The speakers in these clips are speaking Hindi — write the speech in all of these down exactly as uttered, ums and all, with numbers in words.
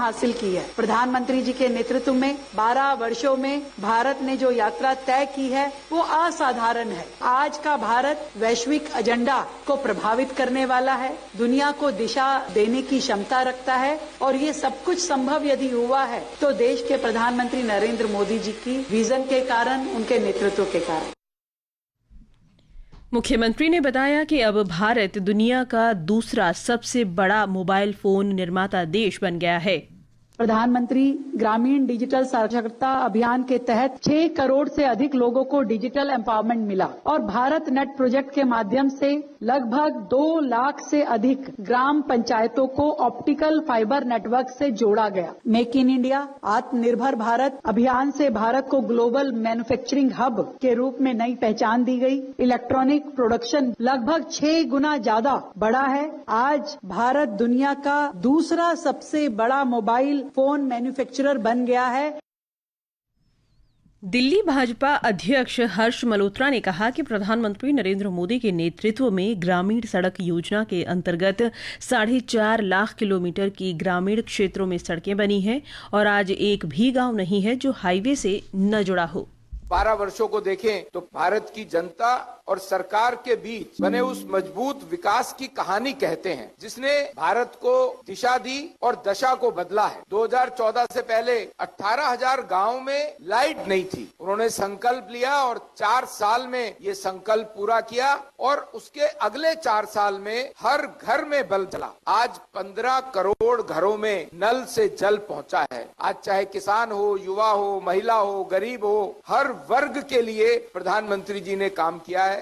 हासिल की है। प्रधानमंत्री जी के नेतृत्व में बारह वर्षों में भारत ने जो यात्रा तय की है वो असाधारण है। आज का भारत वैश्विक एजेंडा को प्रभावित करने वाला है, दुनिया को दिशा देने की क्षमता रखता है और ये सब कुछ संभव यदि हुआ है तो देश के प्रधानमंत्री नरेंद्र मोदी जी की विजन के कारण, उनके नेतृत्व के कारण। मुख्यमंत्री ने बताया कि अब भारत दुनिया का दूसरा सबसे बड़ा मोबाइल फोन निर्माता देश बन गया है। प्रधानमंत्री ग्रामीण डिजिटल साक्षरता अभियान के तहत छह करोड़ से अधिक लोगों को डिजिटल एम्पावरमेंट मिला और भारत नेट प्रोजेक्ट के माध्यम से लगभग दो लाख से अधिक ग्राम पंचायतों को ऑप्टिकल फाइबर नेटवर्क से जोड़ा गया। मेक इन इंडिया, आत्मनिर्भर भारत अभियान से भारत को ग्लोबल मैन्युफैक्चरिंग हब के रूप में नई पहचान दी गई। इलेक्ट्रॉनिक प्रोडक्शन लगभग छह गुना ज्यादा बढ़ा है। आज भारत दुनिया का दूसरा सबसे बड़ा मोबाइल फोन मैन्युफैक्चरर बन गया है। दिल्ली भाजपा अध्यक्ष हर्ष मल्होत्रा ने कहा कि प्रधानमंत्री नरेंद्र मोदी के नेतृत्व में ग्रामीण सड़क योजना के अंतर्गत साढ़े चार लाख किलोमीटर की ग्रामीण क्षेत्रों में सड़कें बनी हैं और आज एक भी गांव नहीं है जो हाईवे से न जुड़ा हो। बारह वर्षों को देखें तो भारत की जनता और सरकार के बीच बने उस मजबूत विकास की कहानी कहते हैं, जिसने भारत को दिशा दी और दशा को बदला है। दो हज़ार चौदह से पहले अठारह हज़ार गाँव में लाइट नहीं थी। उन्होंने संकल्प लिया और चार साल में ये संकल्प पूरा किया और उसके अगले चार साल में हर घर में बल्ब जला। आज पंद्रह करोड़ घरों में नल से जल पहुंचा है। आज चाहे किसान हो, युवा हो, महिला हो, गरीब हो, हर वर्ग के लिए प्रधानमंत्री जी ने काम किया है।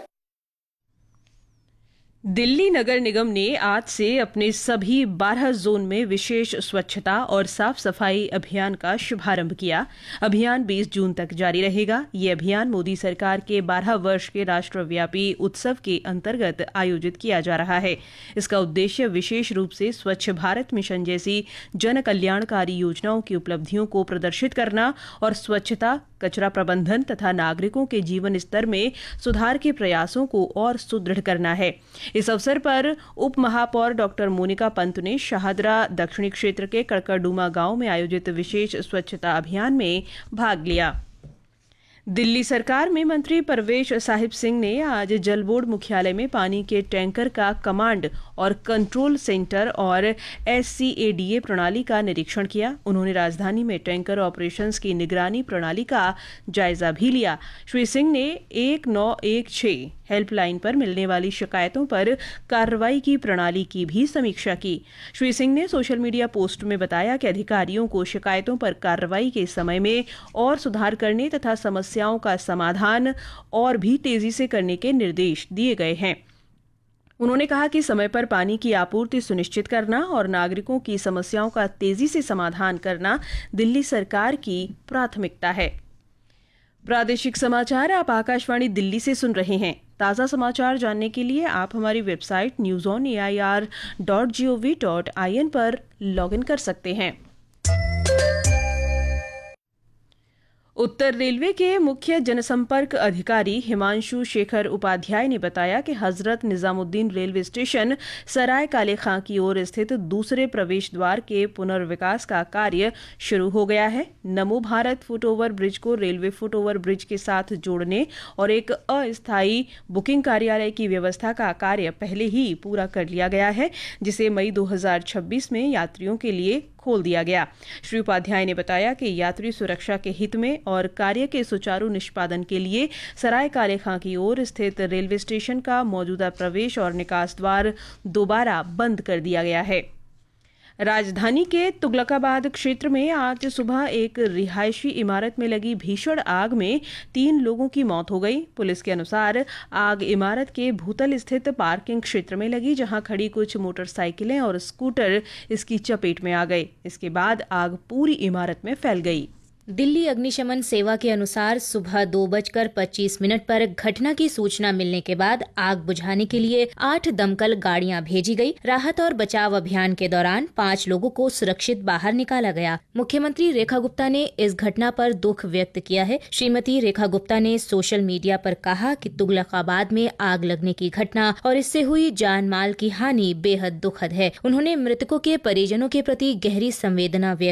दिल्ली नगर निगम ने आज से अपने सभी बारह जोन में विशेष स्वच्छता और साफ सफाई अभियान का शुभारंभ किया। अभियान बीस जून तक जारी रहेगा। ये अभियान मोदी सरकार के बारह वर्ष के राष्ट्रव्यापी उत्सव के अंतर्गत आयोजित किया जा रहा है। इसका उद्देश्य विशेष रूप से स्वच्छ भारत मिशन जैसी जन कल्याणकारी योजनाओं की उपलब्धियों को प्रदर्शित करना और स्वच्छता, कचरा प्रबंधन तथा नागरिकों के जीवन स्तर में सुधार के प्रयासों को और सुदृढ़ करना है। इस अवसर पर उप महापौर डॉक्टर मोनिका पंत ने शाहदरा दक्षिणी क्षेत्र के कड़कड़डूमा गांव में आयोजित विशेष स्वच्छता अभियान में भाग लिया। दिल्ली सरकार में मंत्री परवेश साहिब सिंह ने आज जल बोर्ड मुख्यालय में पानी के टैंकर का कमांड और कंट्रोल सेंटर और S C A D A प्रणाली का निरीक्षण किया। उन्होंने राजधानी में टैंकर ऑपरेशंस की निगरानी प्रणाली का जायजा भी लिया। श्री सिंह ने एक नौ एक छह हेल्पलाइन पर मिलने वाली शिकायतों पर कार्रवाई की प्रणाली की भी समीक्षा की। श्री सिंह ने सोशल मीडिया पोस्ट में बताया कि अधिकारियों को शिकायतों पर कार्रवाई के समय में और सुधार करने तथा समस्याओं का समाधान और भी तेजी से करने के निर्देश दिए गए हैं। उन्होंने कहा कि समय पर पानी की आपूर्ति सुनिश्चित करना और नागरिकों की समस्याओं का तेजी से समाधान करना दिल्ली सरकार की प्राथमिकता है। प्रादेशिक समाचार आप आकाशवाणी दिल्ली से सुन रहे हैं। ताज़ा समाचार जानने के लिए आप हमारी website news on A I R dot G O V dot I N पर लॉग इन कर सकते हैं। उत्तर रेलवे के मुख्य जनसंपर्क अधिकारी हिमांशु शेखर उपाध्याय ने बताया कि हजरत निजामुद्दीन रेलवे स्टेशन सराय काले खां की ओर स्थित दूसरे प्रवेश द्वार के पुनर्विकास का कार्य शुरू हो गया है। नमो भारत फुटओवर ब्रिज को रेलवे फुटओवर ब्रिज के साथ जोड़ने और एक अस्थायी बुकिंग कार्यालय की व्यवस्था का कार्य पहले ही पूरा कर लिया गया है, जिसे मई दो हज़ार छब्बीस में यात्रियों के लिए खोल दिया गया। श्री उपाध्याय ने बताया कि यात्री सुरक्षा के हित में और कार्य के सुचारू निष्पादन के लिए सराय काले खां की ओर स्थित रेलवे स्टेशन का मौजूदा प्रवेश और निकास द्वार दोबारा बंद कर दिया गया है। राजधानी के तुगलकाबाद क्षेत्र में आज सुबह एक रिहायशी इमारत में लगी भीषण आग में तीन लोगों की मौत हो गई। पुलिस के अनुसार आग इमारत के भूतल स्थित पार्किंग क्षेत्र में लगी, जहां खड़ी कुछ मोटरसाइकिलें और स्कूटर इसकी चपेट में आ गए। इसके बाद आग पूरी इमारत में फैल गई। दिल्ली अग्निशमन सेवा के अनुसार सुबह दो बजकर पच्चीस मिनट पर घटना की सूचना मिलने के बाद आग बुझाने के लिए आठ दमकल गाड़ियां भेजी गई। राहत और बचाव अभियान के दौरान पाँच लोगों को सुरक्षित बाहर निकाला गया। मुख्यमंत्री रेखा गुप्ता ने इस घटना पर दुख व्यक्त किया है। श्रीमती रेखा गुप्ता ने सोशल मीडिया पर कहा कि तुगलकाबाद में आग लगने की घटना और इससे हुई जान माल की हानि बेहद दुखद है। उन्होंने मृतकों के परिजनों के प्रति गहरी संवेदना व्यक्त